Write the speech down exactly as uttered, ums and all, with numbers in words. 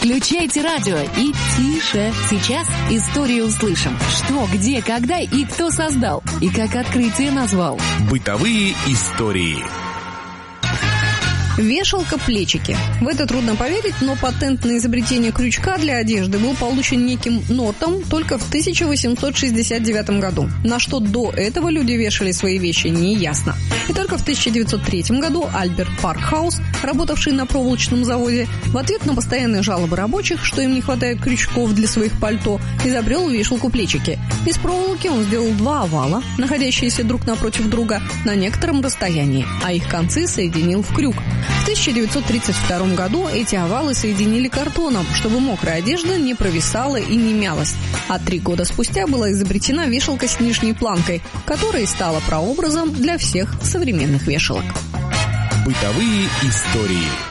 Включайте радио и тише. Сейчас историю услышим. Что, где, когда и кто создал. И как открытие назвал. Бытовые истории. Вешалка-плечики. В это трудно поверить, но патент на изобретение крючка для одежды был получен неким Нортом только в тысяча восемьсот шестьдесят девятом году. На что до этого люди вешали свои вещи, не ясно. И только в тысяча девятьсот третьем году Альберт Паркхаус, работавший на проволочном заводе, в ответ на постоянные жалобы рабочих, что им не хватает крючков для своих пальто, изобрел вешалку-плечики. Из проволоки он сделал два овала, находящиеся друг напротив друга, на некотором расстоянии, а их концы соединил в крюк. В тысяча девятьсот тридцать втором году эти овалы соединили картоном, чтобы мокрая одежда не провисала и не мялась. А три года спустя была изобретена вешалка с нижней планкой, которая и стала прообразом для всех современных вешалок. Бытовые истории.